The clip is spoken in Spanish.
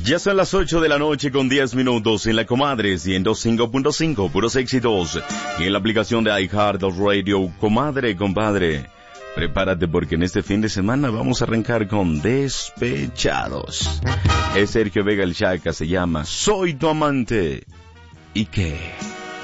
Ya son las 8 de la noche con 10 minutos en la Comadre 105.5, puros éxitos. Y en la aplicación de iHeartRadio, comadre, compadre. Prepárate porque en este fin de semana vamos a arrancar con Despechados. Es Sergio Vega el Chaca, se llama Soy tu amante. ¿Y qué?